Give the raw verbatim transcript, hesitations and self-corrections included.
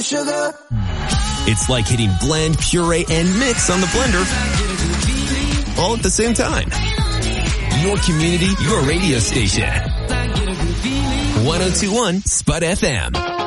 sugar. It's like hitting blend, puree, and mix on the blender all at the same time. Your community, your radio station. one oh two point one Spud F M.